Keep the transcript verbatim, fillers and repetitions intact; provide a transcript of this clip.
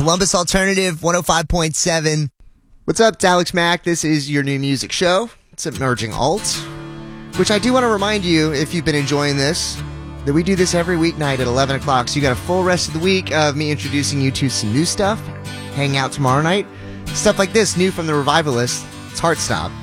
Columbus Alternative one oh five point seven. What's up, it's Alex Mack. This is your new music show. It's Emerging Alt, which I do want to remind you, if you've been enjoying this, that we do this every weeknight at eleven o'clock. So you got a full rest of the week of me introducing you to some new stuff. Hang out tomorrow night. Stuff like this, new from the Revivalist. It's Heartstop.